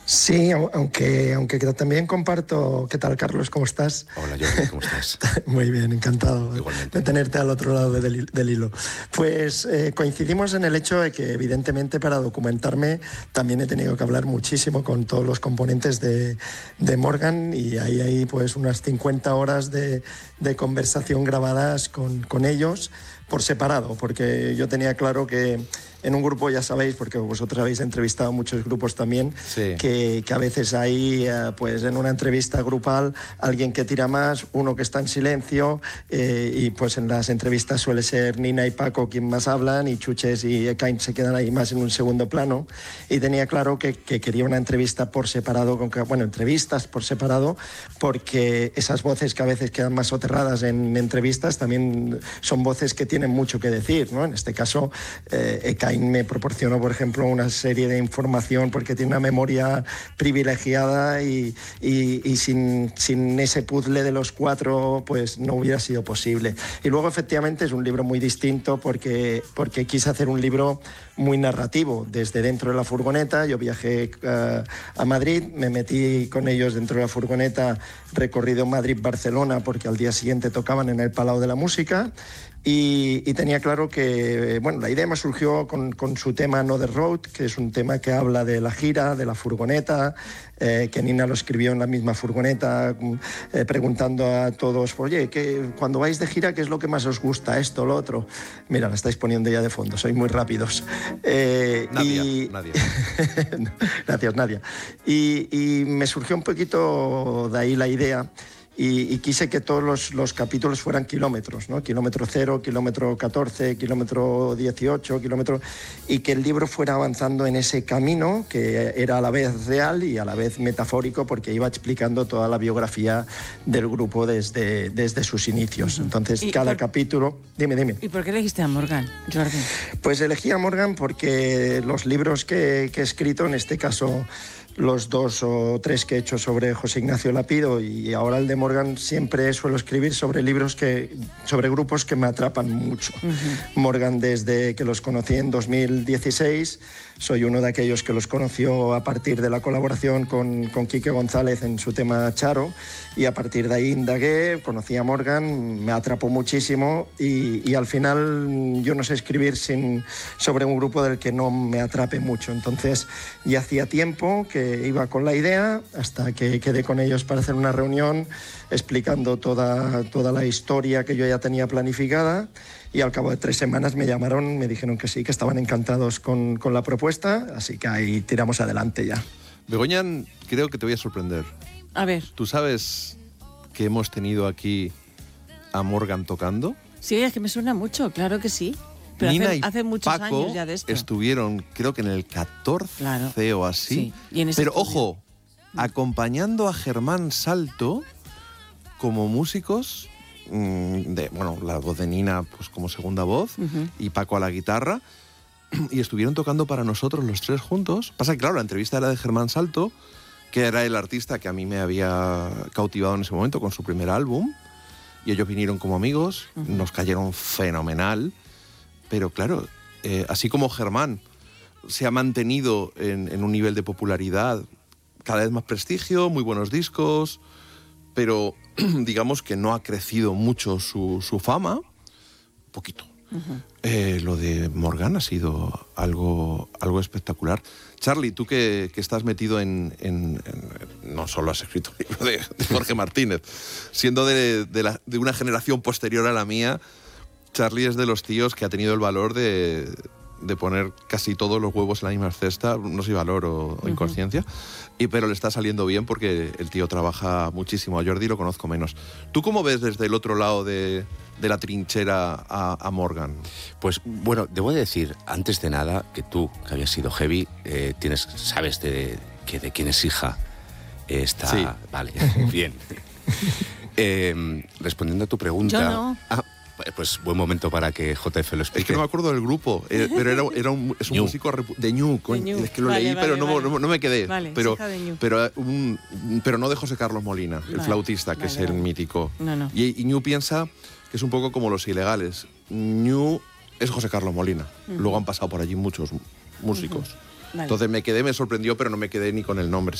Sí, aunque también comparto. ¿Qué tal, Carlos? ¿Cómo estás? Hola, Jordi, ¿cómo estás? Muy bien, encantado Igualmente. de tenerte al otro lado del hilo. Pues coincidimos en el hecho de que, evidentemente, para documentarme también he tenido que hablar muchísimo con todos los componentes de Morgan, y ahí hay pues unas 50 horas de conversación grabadas con ellos por separado, porque yo tenía claro que en un grupo, ya sabéis, porque vosotros habéis entrevistado muchos grupos también, Sí. que a veces hay, pues en una entrevista grupal, alguien que tira más, uno que está en silencio, y pues en las entrevistas suele ser Nina y Paco quien más hablan, y Chuches y Ekain se quedan ahí más en un segundo plano. Y tenía claro que quería una entrevista por separado, entrevistas por separado, porque esas voces que a veces quedan más soterradas en entrevistas también son voces que tienen mucho que decir, ¿no? En este caso, Ekain me proporcionó, por ejemplo, una serie de información porque tiene una memoria privilegiada, y sin ese puzzle de los cuatro pues no hubiera sido posible. Y luego, efectivamente, es un libro muy distinto porque quise hacer un libro muy narrativo desde dentro de la furgoneta. Yo viajé a Madrid, me metí con ellos dentro de la furgoneta, recorrido Madrid-Barcelona porque al día siguiente tocaban en el Palau de la Música. Y tenía claro que, bueno, la idea me surgió con su tema No The Road, que es un tema que habla de la gira, de la furgoneta, que Nina lo escribió en la misma furgoneta, preguntando a todos, oye, cuando vais de gira, ¿qué es lo que más os gusta? Esto, lo otro. Mira, la estáis poniendo ya de fondo, sois muy rápidos. Nadia. Gracias, Nadia. Y me surgió un poquito de ahí la idea. Y quise que todos los capítulos fueran kilómetros, ¿no? Kilómetro 0, kilómetro 14, kilómetro 18, y que el libro fuera avanzando en ese camino que era a la vez real y a la vez metafórico, porque iba explicando toda la biografía del grupo desde sus inicios. Entonces, cada capítulo... Dime. ¿Y por qué elegiste a Morgan, Jordi? Pues elegí a Morgan porque los libros que he escrito, en este caso los 2 o 3 que he hecho sobre José Ignacio Lapido y ahora el de Morgan, siempre suelo escribir sobre sobre grupos que me atrapan mucho. Morgan, desde que los conocí en 2016, soy uno de aquellos que los conoció a partir de la colaboración con Quique González en su tema Charo, y a partir de ahí indagué, conocí a Morgan, me atrapó muchísimo, y al final yo no sé escribir sobre un grupo del que no me atrape mucho. Entonces ya hacía tiempo que iba con la idea, hasta que quedé con ellos para hacer una reunión explicando toda la historia que yo ya tenía planificada, y al cabo de 3 semanas me llamaron, me dijeron que sí, que estaban encantados con la propuesta, así que ahí tiramos adelante ya. Begoña, creo que te voy a sorprender. A ver. ¿Tú sabes que hemos tenido aquí a Morgan tocando? Sí, es que me suena mucho, claro que sí. Pero Nina hace muchos Paco años ya de esto. estuvieron, creo que en el 14 o así. Sí. Y en ese pero estudio. ojo, acompañando a Germán Salto como músicos, la voz de Nina pues como segunda voz, y Paco a la guitarra, y estuvieron tocando para nosotros los 3 juntos. Pasa que, claro, la entrevista era de Germán Salto, que era el artista que a mí me había cautivado en ese momento con su primer álbum, y ellos vinieron como amigos, nos cayeron fenomenal, pero claro, así como Germán se ha mantenido en un nivel de popularidad, cada vez más prestigio, muy buenos discos, pero digamos que no ha crecido mucho su fama, poquito. Lo de Morgan ha sido algo espectacular. Charlie, tú que estás metido en no solo has escrito un libro de Jorge Martínez, siendo de una generación posterior a la mía, Charlie es de los tíos que ha tenido el valor de poner casi todos los huevos en la misma cesta, no sé si valor o inconsciencia, pero le está saliendo bien porque el tío trabaja muchísimo. A Jordi lo conozco menos. ¿Tú cómo ves desde el otro lado de la trinchera a Morgan? Pues bueno, debo decir, antes de nada, que tú, que habías sido heavy, sabes de quién es hija esta... Sí. Vale, bien. Respondiendo a tu pregunta... Yo no. Pues buen momento para que JF lo explique. Es que no me acuerdo del grupo, pero es un Ñu. músico de Ñu. Es que lo leí, pero no me quedé. Vale, pero, hija de Ñu. pero no de José Carlos Molina, el flautista, que es el mítico. No. Y Ñu piensa que es un poco como Los Ilegales. Ñu es José Carlos Molina. Luego han pasado por allí muchos músicos. Vale. Entonces me sorprendió, pero no me quedé ni con el nombre.